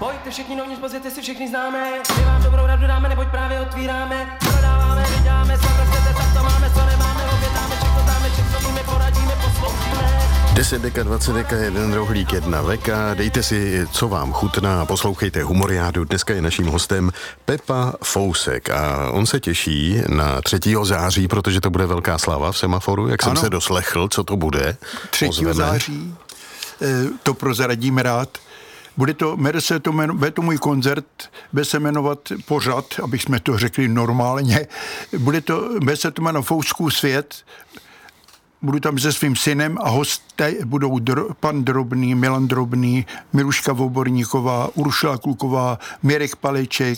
Pojďte všichni novní, pozvěte si všechny známe. My vám dobrou radu dáme, neboť právě otvíráme. Prodáváme, vyděláme, co chcete, tak to máme, co nemáme. Objednáme, všechno známe, všechno víme, poradíme, poslouchíme. 10 deka, 20 deka, 1 rohlík, 1 veka. Dejte si, co vám chutná, poslouchejte Humoriádu. Dneska je naším hostem Pepa Fousek a on se těší na 3. září, protože to bude velká sláva v Semaforu, jak jsem se doslechl, co to bude. 3. září, to prozradím rád. Bude to můj koncert, bude se jmenovat pořad, abych jsme to řekli normálně. Bude se to jmenovat Fouskův svět. Budu tam se svým synem a hosté budou pan Drobný, Milan Drobný, Miluška Voborníková, Uršula Kluková, Mirek Paleček,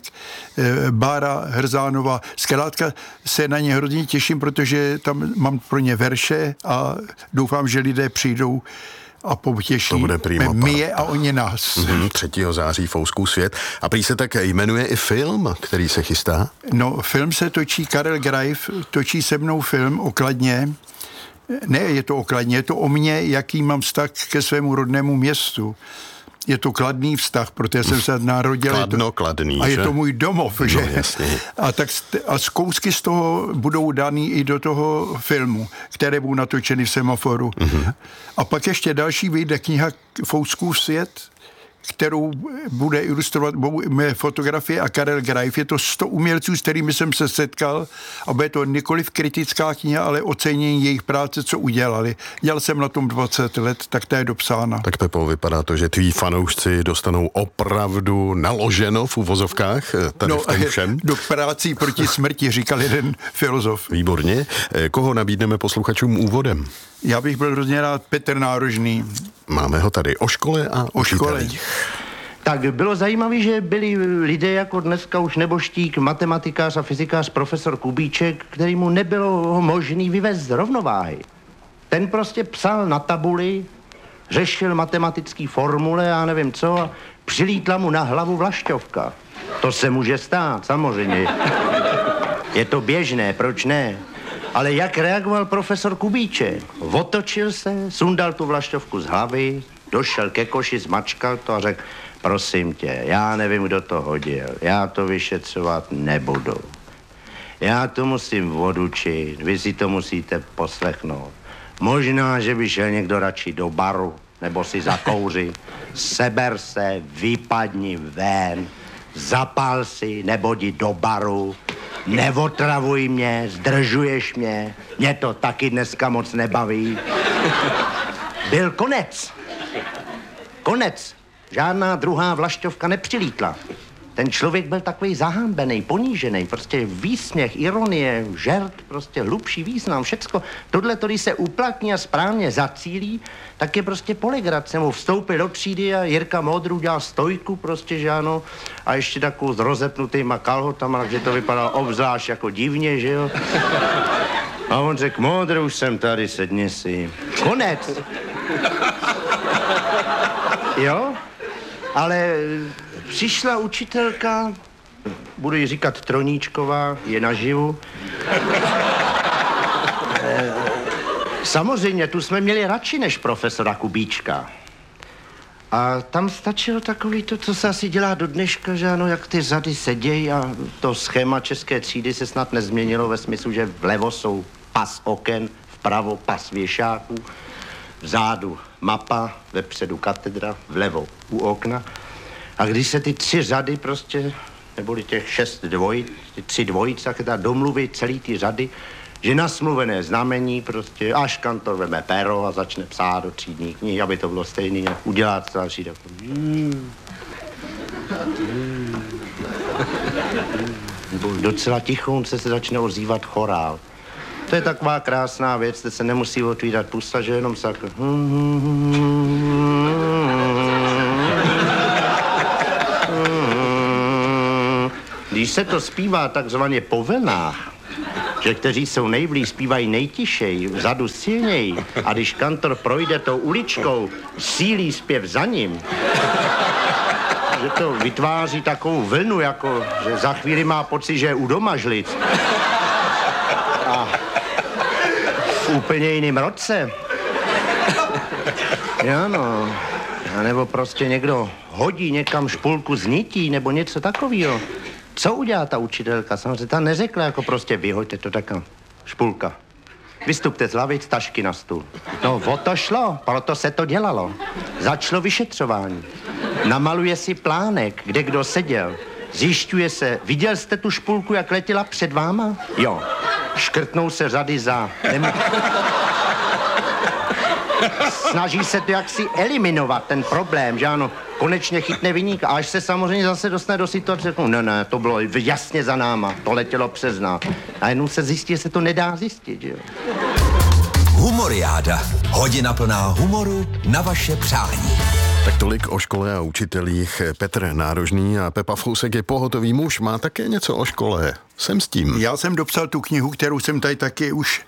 Bára Hrzánová. Zkrátka se na ně hrozně těším, protože tam mám pro ně verše a doufám, že lidé přijdou a potěší mě a oni nás. 3. září Fouskův svět. A prý se tak jmenuje i film, který se chystá? No, film se točí, Karel Greif točí se mnou film o Kladně. Ne, je to o Kladně, je to o mně, jaký mám vztah ke svému rodnému městu. Je to kladný vztah, protože jsem se narodil. Kladný, a je to můj domov, že? No, jasně. A kousky z toho budou daný i do toho filmu, které budou natočeny v Semaforu. Mm-hmm. A pak ještě další vyjde kniha Fouskův svět, kterou bude ilustrovat mé fotografie a Karel Greif. Je to 100 umělců, s kterými jsem se setkal a bude to nikoliv kritická kniha, ale ocenění jejich práce, co udělali. Dělal jsem na tom 20 let, tak to je dopsána. Tak Pepo, vypadá to, že tví fanoušci dostanou opravdu naloženo v uvozovkách tady v tom všem. Do prací proti smrti, říkal jeden filozof. Výborně. Koho nabídneme posluchačům úvodem? Já bych byl hrozně rád Petr Nárožný. Máme ho tady o škole a o škole. Tak bylo zajímavé, že byli lidé jako dneska už Neboštík, matematikář a fyzikář profesor Kubíček, který mu nebylo možný vyvést z rovnováhy. Ten prostě psal na tabuli, řešil matematický formule, já nevím co, a přilítla mu na hlavu vlašťovka. To se může stát, samozřejmě. Je to běžné, proč ne? Ale jak reagoval profesor Kubíček? Otočil se, sundal tu vlašťovku z hlavy, došel ke koši, zmačkal to a řekl: prosím tě, já nevím, kdo to hodil, já to vyšetřovat nebudu. Já to musím odučit, vy si to musíte poslechnout. Možná, že by šel někdo radši do baru, nebo si zakouřit. Seber se, vypadni ven, zapal si, nebo jdi do baru. Neotravuj mě, zdržuješ mě to taky dneska moc nebaví. Byl konec. Konec. Žádná druhá vlašťovka nepřilítla. Ten člověk byl takový zahambený, ponížený, prostě výsměch, ironie, žert, prostě hlubší význam, všecko. Tohle, když se uplatní a správně zacílí, tak je prostě poligrace. Mu vstoupil do třídy a Jirka Modrů dělal stojku, prostě, že ano, a ještě takovou s rozepnutýma kalhotama, takže to vypadalo obzvlášť jako divně, že jo. A on řekl: Modrů, už jsem tady, sedni si. Konec. Jo? Ale přišla učitelka, budu jí říkat Troníčková, je naživu. Samozřejmě, tu jsme měli radši než profesora Kubíčka. A tam stačilo takový to, co se asi dělá do dneška, že ano, jak ty řady sedějí a to schéma české třídy se snad nezměnilo ve smyslu, že vlevo jsou pas oken, vpravo pas věšáků, vzadu mapa, vepředu katedra, vlevo u okna. A když se ty 3 řady prostě, neboli těch 6 dvojic, ty 3 dvojic, tak teda domluví celý ty řady, že na smluvené znamení prostě, až kantor veme péro a začne psát do třídní knihy, aby to bylo stejný, udělá to další takový. Nebo docela tichonce se začne ozývat chorál. To je taková krásná věc, teď se nemusí otvírat pusta, že jenom se jako... Když se to zpívá takzvaně po vlnách, že kteří jsou nejblíž, zpívají nejtišej, vzadu silněji, a když kantor projde tou uličkou, sílí zpěv za ním, že to vytváří takovou vlnu, jako, že za chvíli má pocit, že je u domažlic. A v úplně jiném roce. Jo, no. A nebo prostě někdo hodí někam špulku z nití nebo něco takového. Co udělá ta učitelka? Samozřejmě ta neřekla jako prostě vyhoďte to taká špulka. Vystupte z lavic, tašky na stůl. No, o to šlo, proto se to dělalo. Začalo vyšetřování. Namaluje si plánek, kde kdo seděl. Zjišťuje se, viděl jste tu špulku, jak letěla před váma? Jo. Škrtnou se řady za... Snaží se to jaksi eliminovat, ten problém, že ano, konečně chytne viníka. A až se samozřejmě zase dostane do situace, řeknou, ne, to bylo jasně za náma, to letělo přes nás. A jenom se zjistí, že se to nedá zjistit, že jo. Humoriáda. Hodina plná humoru na vaše přání. Tak tolik o škole a učitelích. Petr Nárožný a Pepa Fousek je pohotový muž, má také něco o škole. Jsem s tím. Já jsem dopsal tu knihu, kterou jsem tady taky už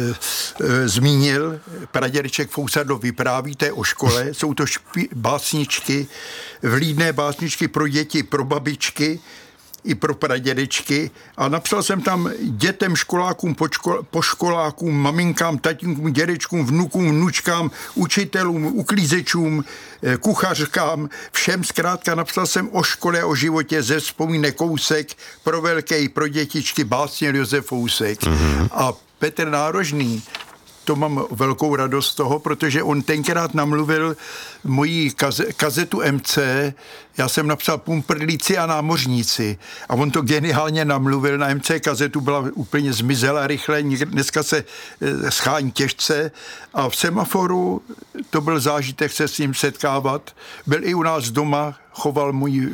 zmínil. Pradědeček Fousadlo vypráví, to je o škole. Jsou to básničky, vlídné básničky pro děti, pro babičky i pro pradědečky a napsal jsem tam dětem, školákům, poškolákům, maminkám, tatínkům, dědečkům, vnukům, vnučkám, učitelům, uklízečům, kuchařkám, všem zkrátka napsal jsem o škole, o životě, ze vzpomínek kousek, pro velké i pro dětičky, básně Josef Fousek. A Petr Nárožný, to mám velkou radost z toho, protože on tenkrát namluvil moji kazetu MC, já jsem napsal Pumprlíci a námořníci a on to geniálně namluvil, na MC kazetu byla úplně zmizela rychle, dneska se schání těžce a v Semaforu to byl zážitek se s ním setkávat, byl i u nás doma, choval můj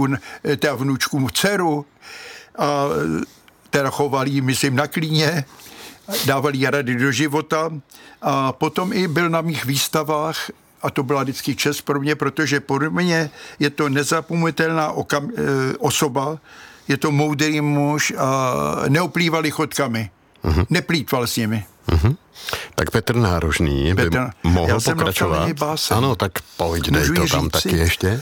vnučku dceru a teda choval jí, myslím, na klíně, dával jí rady do života a potom i byl na mých výstavách a to byla vždycky čest pro mě, protože pro mě je to nezapomenutelná osoba, je to moudrý muž a neoplýval lichotkami, neplýtval s nimi. Tak Petr Nárožný by mohl pokračovat. Ano, tak pojď, dej to tam taky ještě.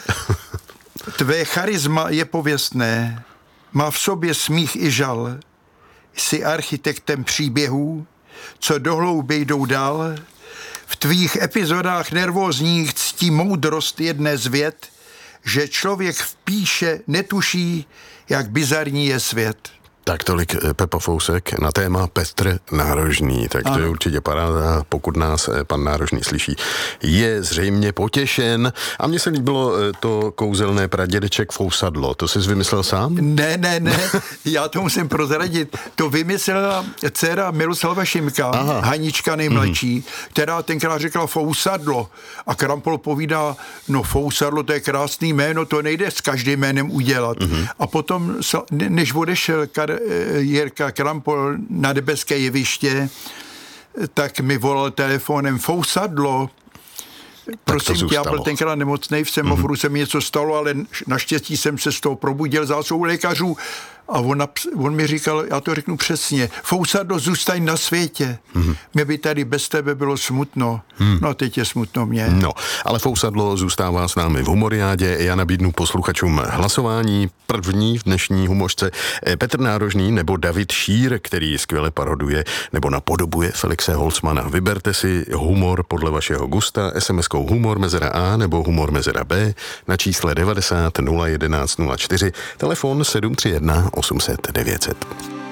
Tvé charisma je pověstné, má v sobě smích i žal, jsi architektem příběhů, co do hlouby jdou dál. V tvých epizodách nervózních ctí moudrost jedné z vět, že člověk v píše netuší, jak bizarní je svět. Tak tolik Pepa Fousek na téma Petr Nárožný. Tak to je určitě paráda, pokud nás pan Nárožný slyší. Je zřejmě potěšen. A mně se líbilo to kouzelné Pradědeček Fousadlo. To jsi vymyslel sám? Ne. Já to musím prozradit. To vymyslela dcera Miroslava Šimka, Hanička nejmladší, která tenkrát řekla Fousadlo. A Krampol povídá, no Fousadlo, to je krásný jméno, to nejde s každým jménem udělat. A potom, než odešel Jirka Krampol na nebeské jeviště, tak mi volal telefonem Fousadlo. Prosím tě, já byl tenkrát nemocnej, v Semaforu se mi něco stalo, ale naštěstí jsem se z toho probudil zásou lékařů a on mi říkal, já to řeknu přesně, Fousadlo, zůstaň na světě. Mě by tady bez tebe bylo smutno. No teď je smutno mě. No, ale Fousadlo zůstává s námi v Humoriádě. Já nabídnu posluchačům hlasování. První v dnešní humořce Petr Nárožný nebo David Šír, který skvěle paroduje nebo napodobuje Felixe Holzmana. Vyberte si humor podle vašeho gusta, SMS-kou humor mezera A nebo humor mezera B na čísle 90 011 04, telefon 731 800 900.